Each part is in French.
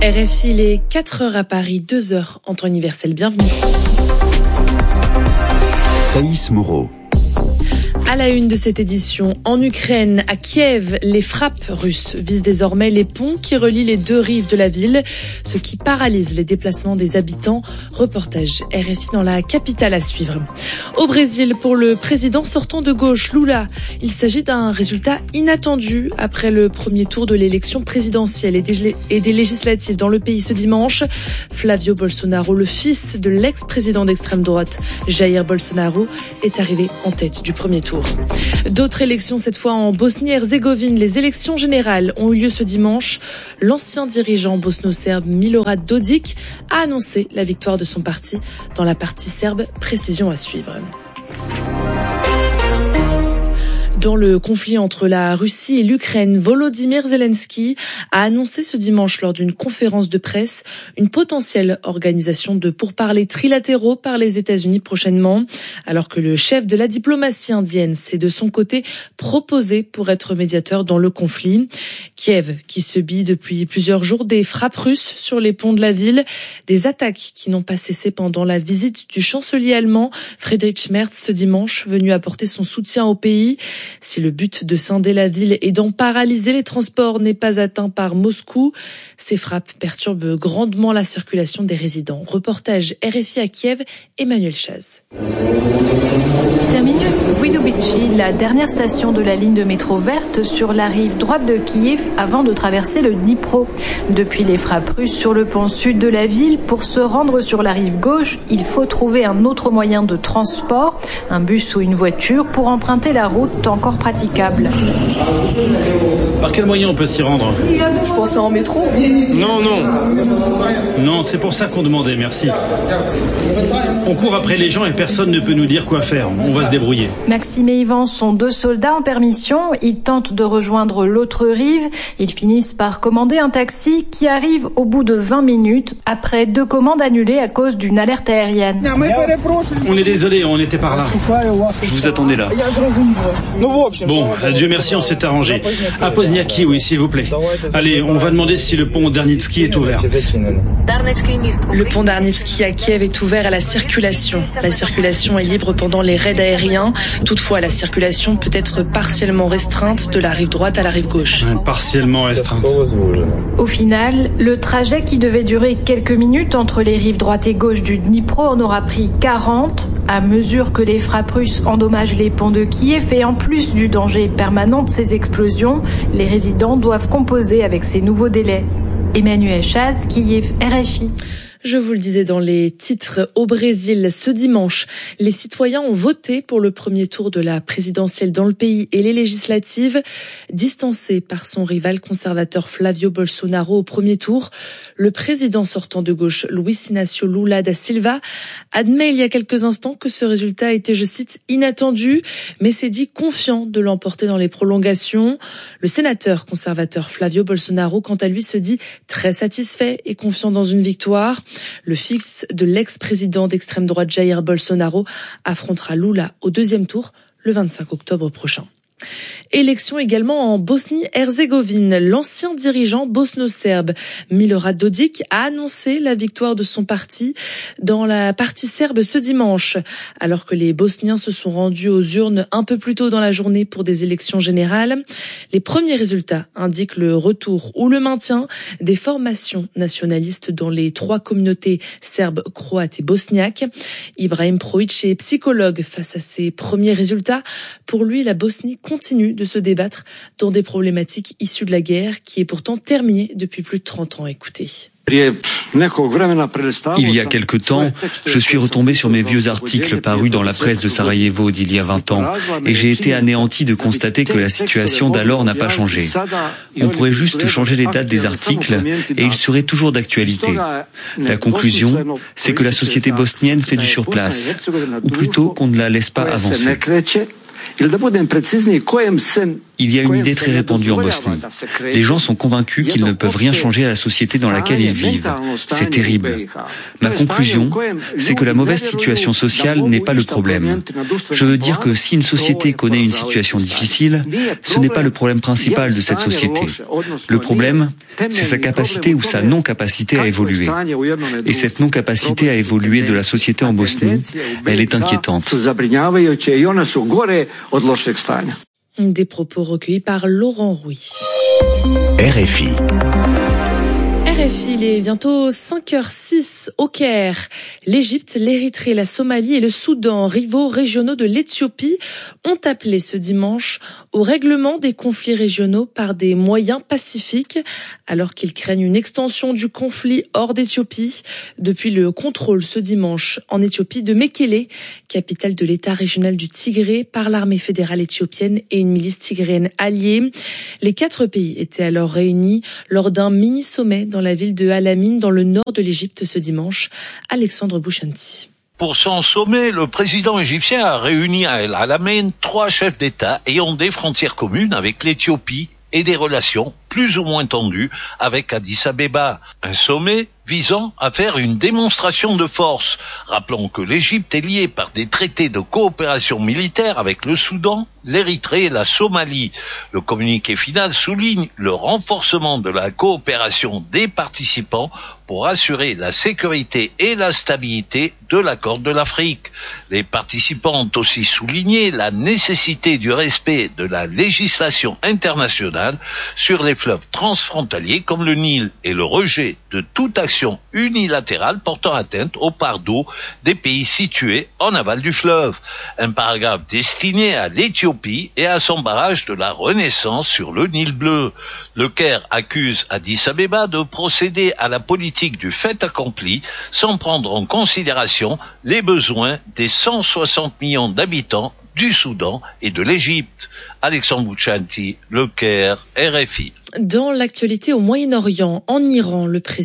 RFI, il est 4h à Paris, 2h en temps universel. Bienvenue. Thaïs Moreau. À la une de cette édition, en Ukraine, à Kiev, les frappes russes visent désormais les ponts qui relient les deux rives de la ville, ce qui paralyse les déplacements des habitants. Reportage RFI dans la capitale à suivre. Au Brésil, pour le président sortant de gauche, Lula, il s'agit d'un résultat inattendu après le premier tour de l'élection présidentielle et des législatives dans le pays ce dimanche. Flavio Bolsonaro, le fils de l'ex-président d'extrême droite, Jair Bolsonaro, est arrivé en tête du premier tour. D'autres élections, cette fois en Bosnie-Herzégovine. Les élections générales ont eu lieu ce dimanche. L'ancien dirigeant bosno-serbe Milorad Dodik a annoncé la victoire de son parti dans la partie serbe. Précision à suivre. Dans le conflit entre la Russie et l'Ukraine, Volodymyr Zelensky a annoncé ce dimanche lors d'une conférence de presse une potentielle organisation de pourparlers trilatéraux par les États-Unis prochainement, alors que le chef de la diplomatie indienne s'est de son côté proposé pour être médiateur dans le conflit. Kiev qui subit depuis plusieurs jours des frappes russes sur les ponts de la ville, des attaques qui n'ont pas cessé pendant la visite du chancelier allemand Friedrich Merz ce dimanche, venu apporter son soutien au pays. Si le but de scinder la ville et d'en paralyser les transports n'est pas atteint par Moscou, ces frappes perturbent grandement la circulation des résidents. Reportage RFI à Kiev, Emmanuel Chaz. Terminus Voïdobychi, la dernière station de la ligne de métro verte sur la rive droite de Kiev avant de traverser le Dnipro. Depuis les frappes russes sur le pont sud de la ville, pour se rendre sur la rive gauche, il faut trouver un autre moyen de transport, un bus ou une voiture, pour emprunter la route encore praticable. Par quel moyen on peut s'y rendre ? Je pensais en métro. Non, c'est pour ça qu'on demandait, merci. On court après les gens et personne ne peut nous dire quoi faire. On va se débrouiller. Maxime et Yvan sont deux soldats en permission. Ils tentent de rejoindre l'autre rive. Ils finissent par commander un taxi qui arrive au bout de 20 minutes après 2 commandes annulées à cause d'une alerte aérienne. On est désolé, on était par là. Je vous attendais là. Bon, Dieu merci, on s'est arrangé. À Pozniaki, oui, s'il vous plaît. Allez, on va demander si le pont Darnitsky est ouvert. Le pont Darnitsky à Kiev est ouvert à la circulation. La circulation est libre pendant les raids aériens. Toutefois, la circulation peut être partiellement restreinte de la rive droite à la rive gauche. Partiellement restreinte. Au final, le trajet qui devait durer quelques minutes entre les rives droite et gauche du Dnipro en aura pris 40. À mesure que les frappes russes endommagent les ponts de Kiev et en plus du danger permanent de ces explosions, les résidents doivent composer avec ces nouveaux délais. Emmanuel Chaz, Kiev, RFI. Je vous le disais dans les titres, au Brésil, ce dimanche, les citoyens ont voté pour le premier tour de la présidentielle dans le pays et les législatives. Distancé par son rival conservateur Flavio Bolsonaro au premier tour, le président sortant de gauche, Luiz Inácio Lula da Silva, admet il y a quelques instants que ce résultat était, je cite, inattendu, mais s'est dit confiant de l'emporter dans les prolongations. Le sénateur conservateur Flavio Bolsonaro, quant à lui, se dit très satisfait et confiant dans une victoire. Le fils de l'ex-président d'extrême droite Jair Bolsonaro affrontera Lula au deuxième tour le 25 octobre prochain. Élection également en Bosnie-Herzégovine. L'ancien dirigeant bosno-serbe Milorad Dodik a annoncé la victoire de son parti dans la partie serbe ce dimanche, alors que les Bosniens se sont rendus aux urnes un peu plus tôt dans la journée pour des élections générales. Les premiers résultats indiquent le retour ou le maintien des formations nationalistes dans les 3 communautés serbes, croates et bosniaques. Ibrahim Proic est psychologue face à ces premiers résultats. Pour lui, la Bosnie continue de se débattre dans des problématiques issues de la guerre qui est pourtant terminée depuis plus de 30 ans. Écoutez. Il y a quelque temps, je suis retombé sur mes vieux articles parus dans la presse de Sarajevo d'il y a 20 ans et j'ai été anéanti de constater que la situation d'alors n'a pas changé. On pourrait juste changer les dates des articles et ils seraient toujours d'actualité. La conclusion, c'est que la société bosnienne fait du surplace, ou plutôt qu'on ne la laisse pas avancer. Il y a une idée très répandue en Bosnie. Les gens sont convaincus qu'ils ne peuvent rien changer à la société dans laquelle ils vivent. C'est terrible. Ma conclusion, c'est que la mauvaise situation sociale n'est pas le problème. Je veux dire que si une société connaît une situation difficile, ce n'est pas le problème principal de cette société. Le problème, c'est sa capacité ou sa non-capacité à évoluer. Et cette non-capacité à évoluer de la société en Bosnie, elle est inquiétante. Des propos recueillis par Laurent Rouy. RFI. RFI, il est bientôt 5h06 au Caire. L'Égypte, l'Érythrée, la Somalie et le Soudan, rivaux régionaux de l'Éthiopie, ont appelé ce dimanche au règlement des conflits régionaux par des moyens pacifiques, alors qu'ils craignent une extension du conflit hors d'Éthiopie depuis le contrôle ce dimanche en Éthiopie de Mekele, capitale de l'État régional du Tigré, par l'armée fédérale éthiopienne et une milice tigréenne alliée. Les 4 pays étaient alors réunis lors d'un mini-sommet dans la ville de Al-Amin, dans le nord de l'Égypte ce dimanche. Alexandre Bouchanti. Pour son sommet, le président égyptien a réuni à Al-Amin 3 chefs d'État ayant des frontières communes avec l'Éthiopie et des relations plus ou moins tendues avec Addis Abeba. Un sommet visant à faire une démonstration de force. Rappelons que l'Égypte est liée par des traités de coopération militaire avec le Soudan, l'Érythrée et la Somalie. Le communiqué final souligne le renforcement de la coopération des participants pour assurer la sécurité et la stabilité de la Corne de l'Afrique. Les participants ont aussi souligné la nécessité du respect de la législation internationale sur les fleuves transfrontaliers comme le Nil et le rejet de toute action unilatérale portant atteinte aux parts d'eau des pays situés en aval du fleuve. Un paragraphe destiné à l'Éthiopie et à son barrage de la Renaissance sur le Nil bleu. Le Caire accuse Addis Abeba de procéder à la politique du fait accompli sans prendre en considération les besoins des 160 millions d'habitants du Soudan et de l'Égypte. Alexandre Bouchanti, Le Caire, RFI. Dans l'actualité au Moyen-Orient, en Iran,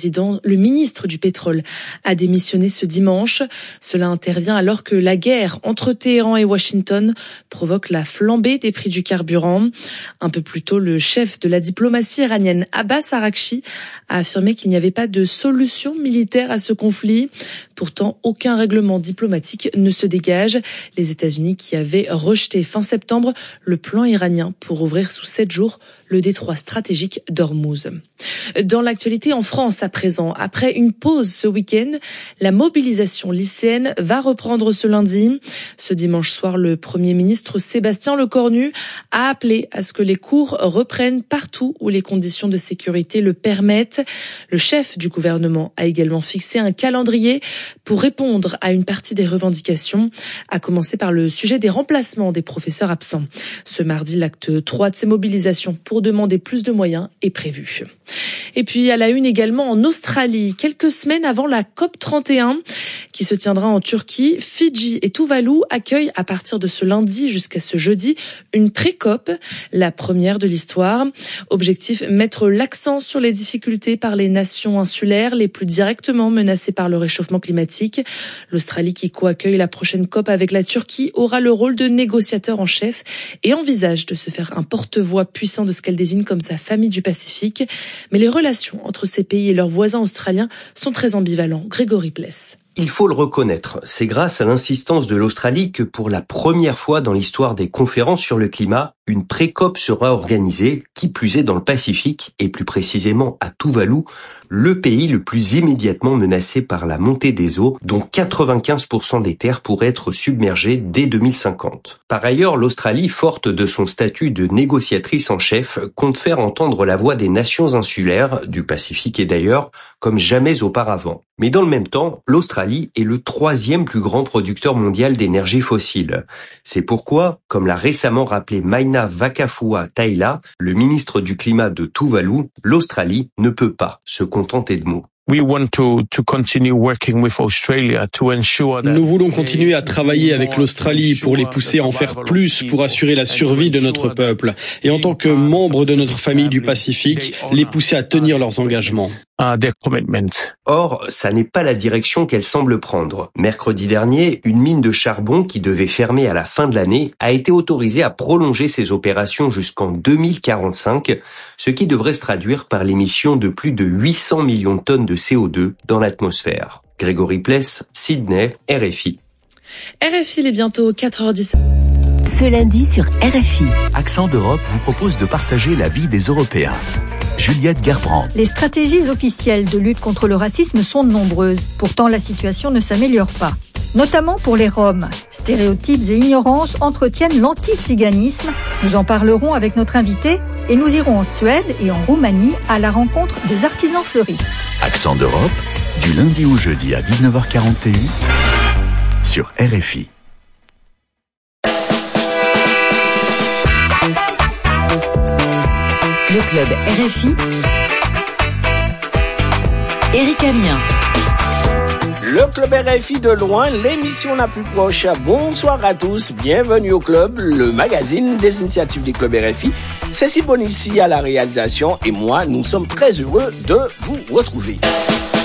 le ministre du pétrole a démissionné ce dimanche. Cela intervient alors que la guerre entre Téhéran et Washington provoque la flambée des prix du carburant. Un peu plus tôt, le chef de la diplomatie iranienne, Abbas Araghchi, a affirmé qu'il n'y avait pas de solution militaire à ce conflit. Pourtant, aucun règlement diplomatique ne se dégage. Les États-Unis qui avaient rejeté fin septembre le plan iranien pour ouvrir sous 7 jours le détroit stratégique d'Ormuz. Dans l'actualité en France à présent, après une pause ce week-end, la mobilisation lycéenne va reprendre ce lundi. Ce dimanche soir, le Premier ministre Sébastien Lecornu a appelé à ce que les cours reprennent partout où les conditions de sécurité le permettent. Le chef du gouvernement a également fixé un calendrier pour répondre à une partie des revendications, à commencer par le sujet des remplacements des professeurs absents. Ce mardi, l'acte 3 de ces mobilisations pour demander plus de moyens est prévu. Et puis à la une également en Australie, quelques semaines avant la COP31 qui se tiendra en Turquie, Fidji et Tuvalu accueillent à partir de ce lundi jusqu'à ce jeudi une pré-COP, la première de l'histoire. Objectif, mettre l'accent sur les difficultés par les nations insulaires les plus directement menacées par le réchauffement climatique. L'Australie qui co-accueille la prochaine COP avec la Turquie aura le rôle de négociateur en chef et envisage de se faire un porte-voix puissant de ce qu'elle désigne comme sa famille du Pacifique. Mais les relations entre ces pays et leurs voisins australiens sont très ambivalents. Grégory Pless. Il faut le reconnaître, c'est grâce à l'insistance de l'Australie que pour la première fois dans l'histoire des conférences sur le climat, une pré-COP sera organisée, qui plus est dans le Pacifique, et plus précisément à Tuvalu, le pays le plus immédiatement menacé par la montée des eaux, dont 95% des terres pourraient être submergées dès 2050. Par ailleurs, l'Australie, forte de son statut de négociatrice en chef, compte faire entendre la voix des nations insulaires, du Pacifique et d'ailleurs, comme jamais auparavant. Mais dans le même temps, l'Australie est le 3e plus grand producteur mondial d'énergie fossile. C'est pourquoi, comme l'a récemment rappelé Maina Vakafua-Taila, le ministre du climat de Tuvalu, l'Australie ne peut pas se contenter de mots. Nous voulons continuer à travailler avec l'Australie pour les pousser à en faire plus pour assurer la survie de notre peuple et en tant que membres de notre famille du Pacifique, les pousser à tenir leurs engagements. Or, ça n'est pas la direction qu'elle semble prendre. Mercredi dernier, une mine de charbon qui devait fermer à la fin de l'année a été autorisée à prolonger ses opérations jusqu'en 2045, ce qui devrait se traduire par l'émission de plus de 800 millions de tonnes de CO2 dans l'atmosphère. Grégory Pless, Sydney, RFI. RFI, il est bientôt 4h17. Ce lundi sur RFI, Accent d'Europe vous propose de partager la vie des Européens. Juliette Gerbrand. Les stratégies officielles de lutte contre le racisme sont nombreuses. Pourtant, la situation ne s'améliore pas. Notamment pour les Roms. Stéréotypes et ignorances entretiennent l'anti-tsiganisme. Nous en parlerons avec notre invité et nous irons en Suède et en Roumanie à la rencontre des artisans fleuristes. Accent d'Europe, du lundi au jeudi à 19h41 sur RFI. Le club RFI, Éric Amien. Le club RFI de loin, l'émission la plus proche. Bonsoir à tous, bienvenue au club, le magazine des initiatives du club RFI. Cécile Bonissi à la réalisation et moi, nous sommes très heureux de vous retrouver.